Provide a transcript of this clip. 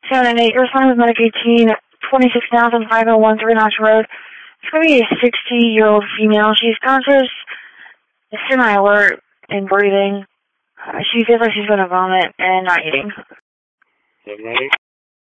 798, your son is medic 18, 26,501 Notch Road. It's going to be a 60-year-old female. She's conscious, semi-alert, and breathing. She feels like she's going to vomit and not eating. 798.